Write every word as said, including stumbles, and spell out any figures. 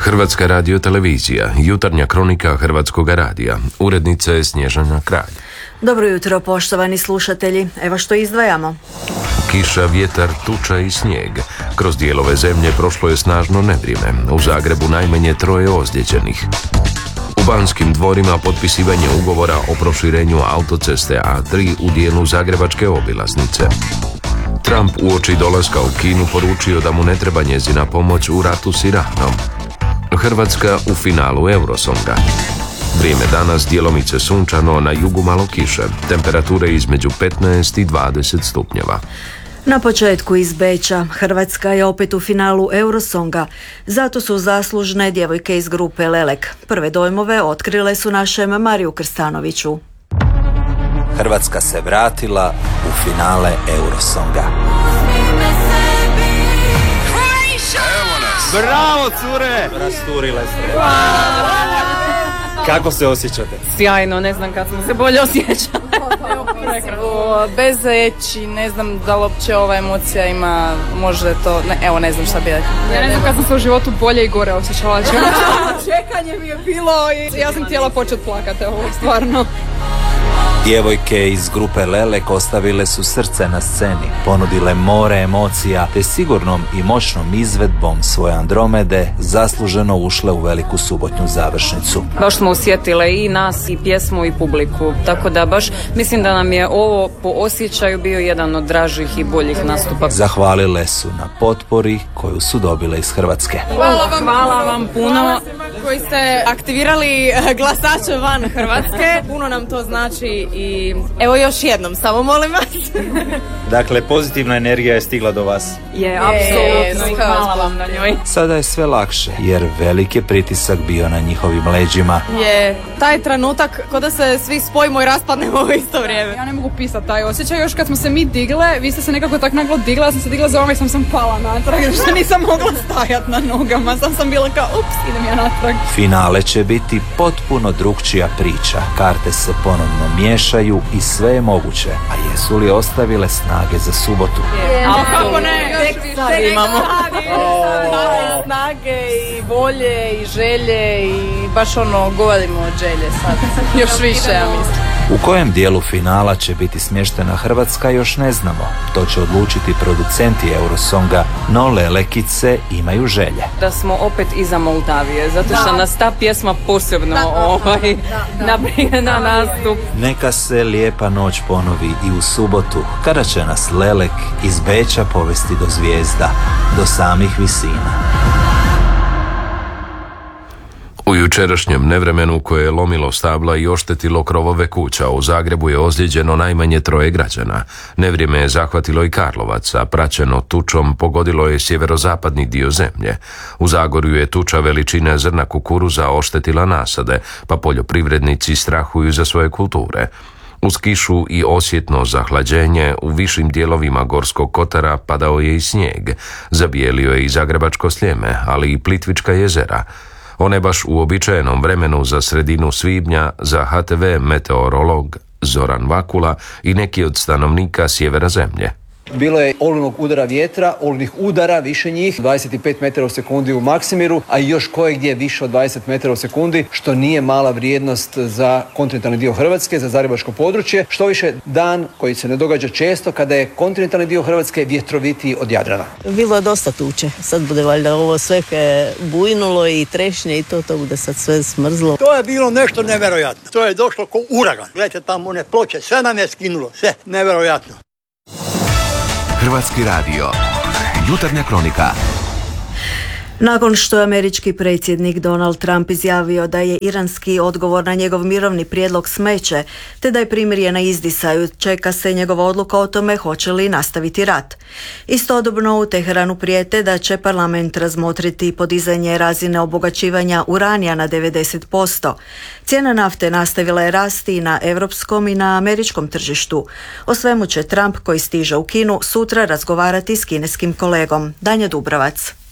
Hrvatska radiotelevizija, jutarnja kronika Hrvatskog radija. Urednica je Snježana Kralj. Dobro jutro, poštovani slušatelji. Evo što izdvajamo. Kiša, vjetar, tuča i snijeg. Kroz dijelove zemlje prošlo je snažno nevrijeme. U Zagrebu najmanje troje ozlijeđenih. U Banskim dvorima potpisivanje ugovora o proširenju autoceste A tri u dijelu zagrebačke obilaznice. Trump uoči dolaska u Kinu poručio da mu ne treba njezina pomoć u ratu s Iranom. Hrvatska u finalu Eurosonga. Vrijeme danas djelomice sunčano, na jugu malo kiše. Temperature između petnaest i dvadeset stupnjeva. Na početku iz Beča, Hrvatska je opet u finalu Eurosonga. Zato su zaslužne djevojke iz grupe Lelek. Prve dojmove otkrile su našem Mariju Krstanoviću. Hrvatska se vratila u finale Eurosonga. Bravo, cure! Rasturile ste. Kako se osjećate? Sjajno, ne znam kad smo se bolje osjećali. Bez riječi, ne znam da li uopće ova emocija ima, možda to, ne, evo ne znam šta bi rekla. Ja ne znam kad sam se u životu bolje i gore osjećala. Čekanje mi je bilo i ja sam htjela početi plakati, evo, stvarno. Djevojke iz grupe Lelek ostavile su srce na sceni, ponudile more emocija, te sigurnom i moćnom izvedbom svoje Andromede zasluženo ušle u veliku subotnju završnicu. Baš smo osjetile i nas, i pjesmu, i publiku, tako da baš mislim da nam je ovo po osjećaju bio jedan od dražih i boljih nastupa. Zahvalile su na potpori koju su dobile iz Hrvatske. Hvala vam, Hvala vam puno koji ste aktivirali glasače van Hrvatske, puno nam to znači. I evo još jednom, samo molim vas. Dakle, pozitivna energija je stigla do vas. Je, apsolutno, i hvala vam na njoj. Sada je sve lakše, jer velik je pritisak bio na njihovim leđima. Je taj trenutak ko da se svi spojimo i raspadnemo u isto vrijeme. Ja ne mogu pisati taj osjećaj, još kad smo se mi digle, vi ste se nekako tak naglo digla, ja sam se digla za ovome i sam sam pala natrag, što nisam mogla stajati na nogama, sam sam bila kao, ups, idem ja natrag. Finale će biti potpuno drukčija priča, karte se ponovno miješaju i sve je moguće, a jesu li ostavile snage za subotu? Je, a kako ne? Tek sad imamo. Snage i volje i želje i baš ono, govorimo od želje sad, još više ja mislim. U kojem dijelu finala će biti smještena Hrvatska još ne znamo. To će odlučiti producenti Eurosonga, no Lelekice imaju želje. Da smo opet iza Moldavije, zato što nas ta pjesma posebno ovaj, nabrije na nastup. Neka se lijepa noć ponovi i u subotu, kada će nas Lelek iz Beča povesti do zvijezda, do samih visina. U jučerašnjem nevremenu koje je lomilo stabla i oštetilo krovove kuća, u Zagrebu je ozlijeđeno najmanje troje građana. Nevrijeme je zahvatilo i Karlovac, a praćeno tučom pogodilo je sjeverozapadni dio zemlje. U Zagorju je tuča veličine zrna kukuruza oštetila nasade, pa poljoprivrednici strahuju za svoje kulture. Uz kišu i osjetno zahlađenje u višim dijelovima Gorskog kotara padao je i snijeg. Zabijelio je i Zagrebačko Sljeme, ali i Plitvička jezera. One baš u uobičajenom vremenu za sredinu svibnja za H T V meteorolog Zoran Vakula i neki od stanovnika sjevera zemlje. Bilo je olujnog udara vjetra, olujnih udara, više njih, dvadeset pet metara u sekundi u Maksimiru, a i još kojegdje više od dvadeset metara u sekundi, što nije mala vrijednost za kontinentalni dio Hrvatske, za zagrebačko područje. Što više, dan koji se ne događa često kada je kontinentalni dio Hrvatske vjetrovitiji od Jadrana. Bilo je dosta tuče, sad bude valjda ovo sve bujnulo i trešnje i to, to bude sad sve smrzlo. To je bilo nešto nevjerojatno, to je došlo ko uragan. Gledajte tamo one ploče, sve nam je skinulo, sve, nevjerojatno. Hrvatski radio. Jutarnja kronika. Nakon što je američki predsjednik Donald Trump izjavio da je iranski odgovor na njegov mirovni prijedlog smeće, te da je primirje na izdisaju, čeka se njegova odluka o tome hoće li nastaviti rat. Istodobno u Teheranu prijete da će parlament razmotriti podizanje razine obogaćivanja uranija na devedeset posto. Cijena nafte nastavila je rasti i na europskom i na američkom tržištu. O svemu će Trump, koji stiže u Kinu, sutra razgovarati s kineskim kolegom. Danja Dubrovac.